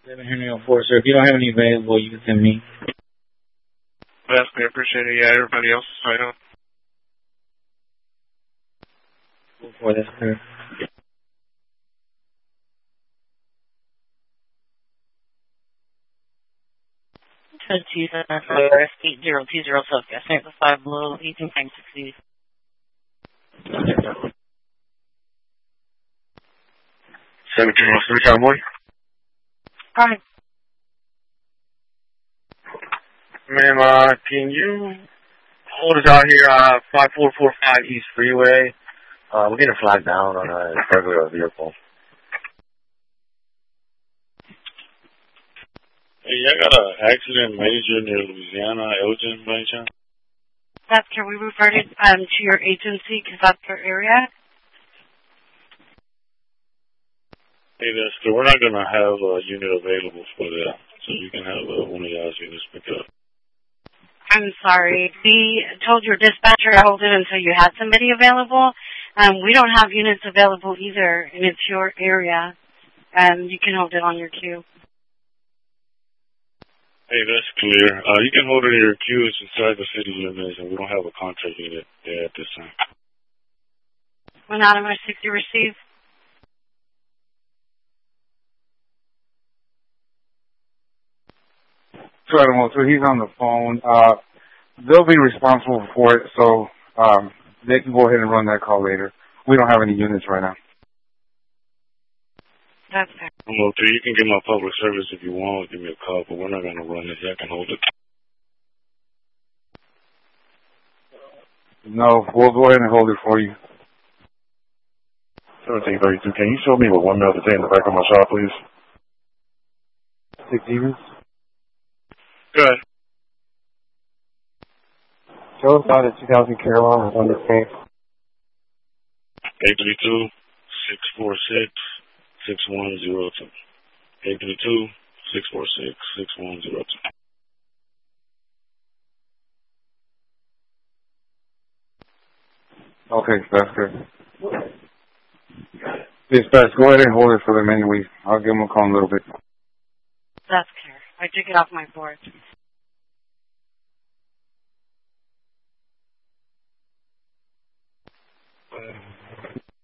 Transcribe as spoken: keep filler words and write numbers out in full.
Devin Henry oh four, sir. If you don't have any available, you can send me. That's good. Appreciate it. Yeah, everybody else is tied up. oh four, that's clear. Said two seven four eight zero two zero Southwest St. five below eighteen times sixty. Seventeen oh three Cowboy. Hi. Ma'am, uh, can you hold us out here, uh, five four four five East Freeway? Uh, we're getting flagged down on a regular vehicle. Hey, I got an accident major near Louisiana, Elgin, by any chance? That's can we refer it um, to your agency because that's your area? Hey, that's good. We're not going to have a unit available for that, so you can have uh, one of y'all's units pick up. I'm sorry. We told your dispatcher to hold it until you had somebody available. Um, we don't have units available either, and it's your area. Um, you can hold it on your queue. Hey, that's clear. Uh, you can hold it in your queue. It's inside the city limits, and we don't have a contract unit there at this time. One out of my sixty received. two Animal two, he's on the phone. Uh, they'll be responsible for it, so um, they can go ahead and run that call later. We don't have any units right now. That's fair. Well, okay, you can get my public service if you want. Give me a call, but we're not going to run it. I can hold it. No, we'll go ahead and hold it for you. seventeen thirty-two, can you show me what one mil to say in the back of my shop, please? Six Demons? Good. Show us out at two thousand Carolina on the tank. eight three two, six four six, six one zero two. eight three two, six four six, six one zero two. Okay, that's good. Dispatch, go ahead and hold it for them anyway. I'll give them a call in a little bit. That's clear. I took it off my board.